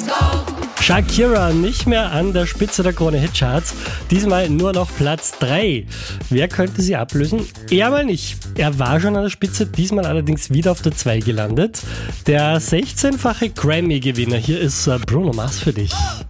Shakira nicht mehr an der Spitze der Krone-Hitcharts, diesmal nur noch Platz 3. Wer könnte sie ablösen? Er mal nicht. Er war schon an der Spitze, diesmal allerdings wieder auf der 2 gelandet. Der 16-fache Grammy-Gewinner, hier ist Bruno Mars für dich.